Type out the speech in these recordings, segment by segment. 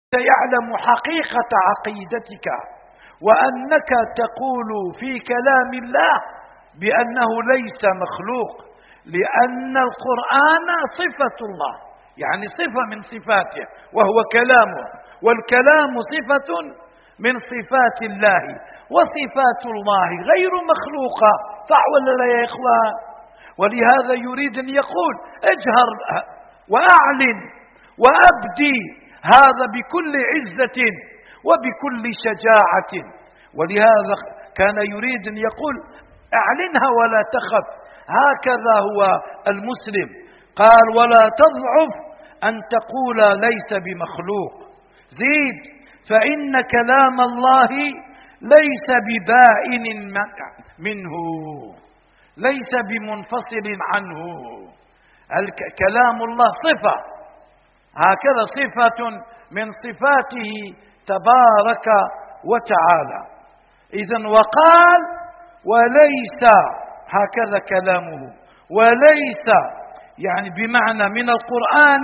يعلم حقيقة عقيدتك، وأنك تقول في كلام الله بأنه ليس مخلوق، لأن القرآن صفة الله، يعني صفة من صفاته وهو كلامه، والكلام صفة من صفات الله، وصفات الله غير مخلوقة. صح ولا لا يا إخوان؟ ولهذا يريد أن يقول اجهر وأعلن وأبدي هذا بكل عزة وبكل شجاعة. ولهذا كان يريد أن يقول اعلنها ولا تخف، هكذا هو المسلم. قال ولا تضعف أن تقول ليس بمخلوق. زيد فإن كلام الله ليس ببائن منه، ليس بمنفصل عنه. كلام الله صفة، هكذا صفة من صفاته تبارك وتعالى. إذن وقال وليس، هكذا كلامه، وليس يعني بمعنى من القرآن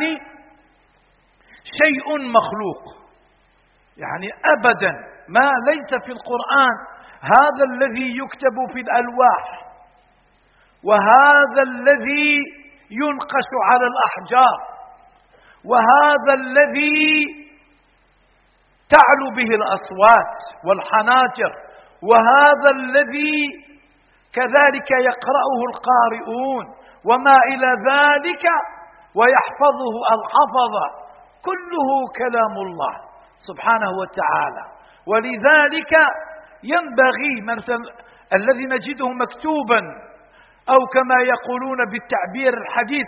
شيء مخلوق، يعني أبدا ما ليس في القرآن هذا الذي يكتب في الألواح، وهذا الذي ينقش على الأحجار، وهذا الذي تعلو به الأصوات والحناجر، وهذا الذي كذلك يقرأه القارئون وما إلى ذلك ويحفظه الحفظة، كله كلام الله سبحانه وتعالى. ولذلك ينبغي مثلا الذي نجده مكتوبا أو كما يقولون بالتعبير الحديث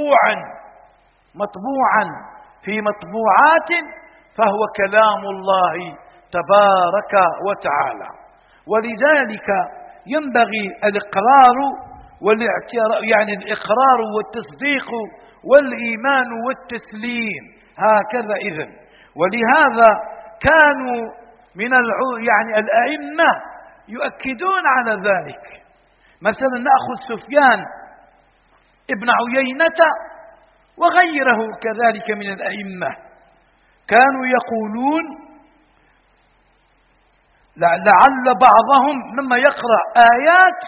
مطبوعا في مطبوعات، فهو كلام الله تبارك وتعالى. ولذلك ينبغي الإقرار والاعتراف، يعني الإقرار والتصديق والإيمان والتسليم، هكذا إذن. ولهذا كانوا من يعني الأئمة يؤكدون على ذلك. مثلا نأخذ سفيان ابن عيينة وغيره كذلك من الأئمة، كانوا يقولون لعل بعضهم لما يقرأ آيات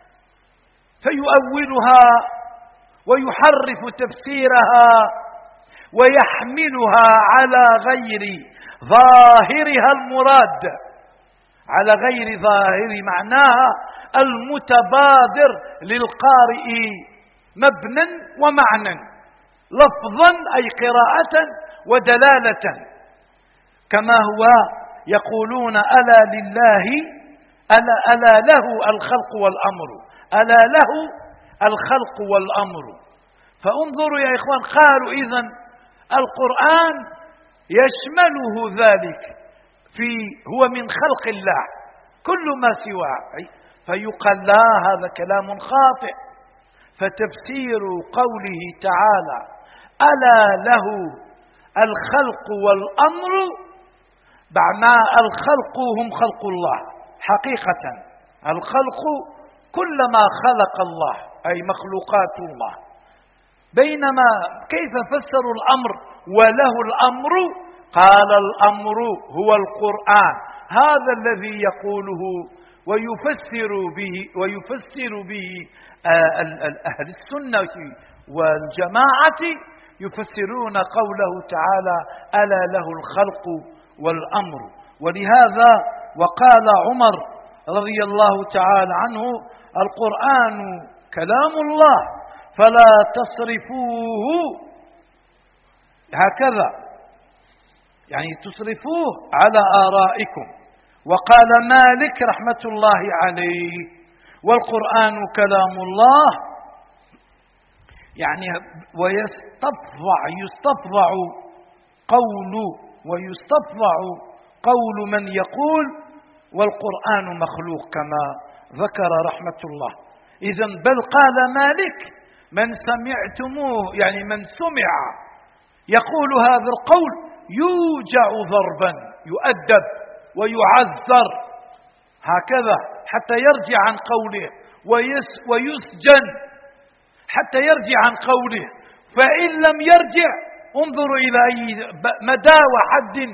فيؤولها ويحرف تفسيرها ويحملها على غير ظاهرها المراد، على غير ظاهر معناها المتبادر للقارئ مبنى ومعنى، لفظا أي قراءة ودلالة، كما هو يقولون ألا لله ألا له الخلق والأمر، ألا له الخلق والأمر. فانظروا يا إخوان، قالوا إذن القرآن يشمله ذلك، هو من خلق الله كل ما سواه، فيقال لا هذا كلام خاطئ. فتفسير قوله تعالى ألا له الخلق والأمر، معنى الخلق هم خلق الله حقيقة، الخلق كل ما خلق الله أي مخلوقات الله. بينما كيف فسروا الأمر وله الأمر؟ قال الأمر هو القرآن، هذا الذي يقوله ويفسر به أهل السنة والجماعة، يفسرون قوله تعالى ألا له الخلق والأمر. ولهذا وقال عمر رضي الله تعالى عنه القرآن كلام الله فلا تصرفوه، هكذا يعني تصرفوه على آرائكم. وقال مالك رحمة الله عليه والقرآن كلام الله، يعني يستطبع قول من يقول والقرآن مخلوق كما ذكر رحمة الله. إذن بل قال مالك من سمعتموه، يعني من سمع يقول هذا القول يوجع ضربا، يؤدب ويعذر هكذا حتى يرجع عن قوله، ويسجن حتى يرجع عن قوله. فإن لم يرجع انظروا إلى أي مدى وحد